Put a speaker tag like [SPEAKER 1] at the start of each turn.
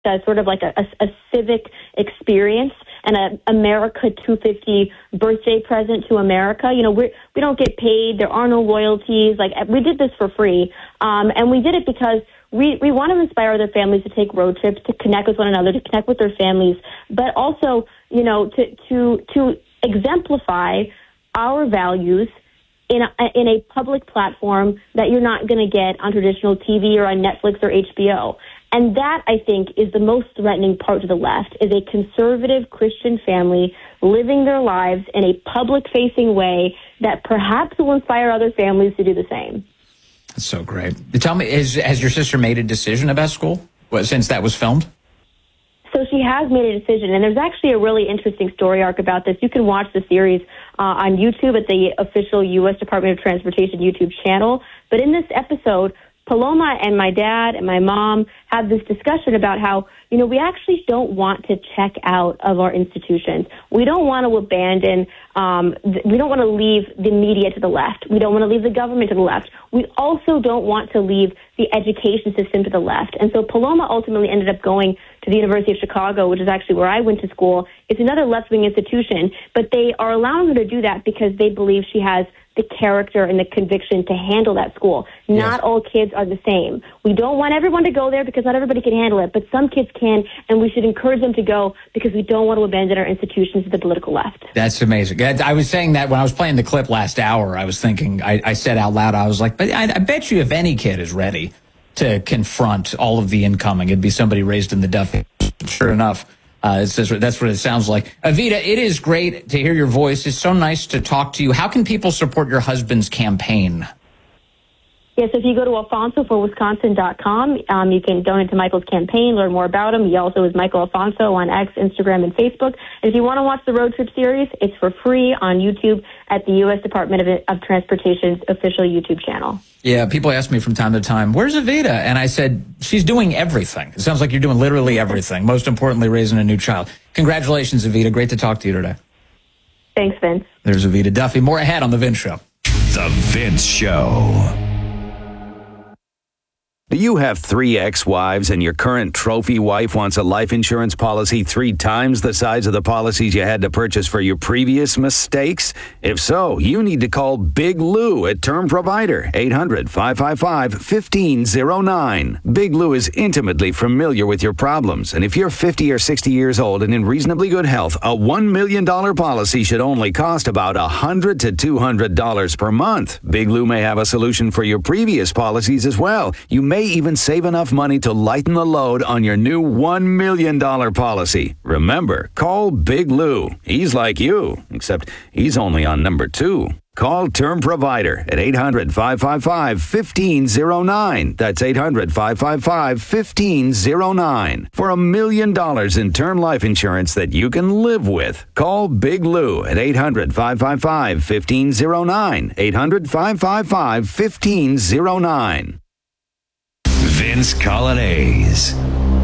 [SPEAKER 1] as sort of like a civic experience and a America 250 birthday present to America. You know, we don't get paid. There are no royalties. Like, we did this for free. And we did it because we want to inspire other families to take road trips, to connect with one another, to connect with their families, but also, you know, to exemplify our values in a public platform that you're not going to get on traditional TV or on Netflix or HBO. And that, I think, is the most threatening part to the left, is a conservative Christian family living their lives in a public-facing way that perhaps will inspire other families to do the same.
[SPEAKER 2] That's so great. Tell me, has your sister made a decision about school since that was filmed?
[SPEAKER 1] So she has made a decision, and there's actually a really interesting story arc about this. You can watch the series on YouTube at the official U.S. Department of Transportation YouTube channel. But in this episode, Paloma and my dad and my mom have this discussion about how, you know, we actually don't want to check out of our institutions. We don't want to abandon, we don't want to leave the media to the left. We don't want to leave the government to the left. We also don't want to leave the education system to the left. And so Paloma ultimately ended up going to the University of Chicago, which is actually where I went to school. It's another left-wing institution, but they are allowing her to do that because they believe she has the character and the conviction to handle that school. Not all kids are the same. We don't want everyone to go there because not everybody can handle it, but some kids can, and we should encourage them to go because we don't want to abandon our institutions to the political left.
[SPEAKER 2] That's amazing. I was saying that when I was playing the clip last hour. I was thinking, I said out loud, I was like, but I bet you if any kid is ready to confront all of the incoming, it'd be somebody raised in the Duffy. Sure enough. That's what it sounds like. Evita, it is great to hear your voice. It's so nice to talk to you. How can people support your husband's campaign?
[SPEAKER 1] Yes, if you go to alfonsoforwisconsin.com, you can donate to Michael's campaign, learn more about him. He also is Michael Alfonso on X, Instagram, and Facebook. And if you want to watch the road trip series, it's for free on YouTube at the U.S. Department of Transportation's official YouTube channel.
[SPEAKER 2] Yeah, people ask me from time to time, where's Evita? And I said, she's doing everything. It sounds like you're doing literally everything. Most importantly, raising a new child. Congratulations, Evita. Great to talk to you today.
[SPEAKER 1] Thanks, Vince.
[SPEAKER 2] There's Evita Duffy. More ahead on The Vince Show.
[SPEAKER 3] The Vince Show. Do you have 3 ex-wives and your current trophy wife wants a life insurance policy 3 times the size of the policies you had to purchase for your previous mistakes? If so, you need to call Big Lou at Term Provider, 800-555-1509. Big Lou is intimately familiar with your problems, and if you're 50 or 60 years old and in reasonably good health, a $1 million policy should only cost about $100 to $200 per month. Big Lou may have a solution for your previous policies as well. You may even save enough money to lighten the load on your new $1 million policy. Remember, call Big Lou. He's like you, except he's only on number 2. Call Term Provider at 800-555-1509. That's 800-555-1509. For $1 million in term life insurance that you can live with. Call Big Lou at 800-555-1509. 800-555-1509. Vince Coglianese.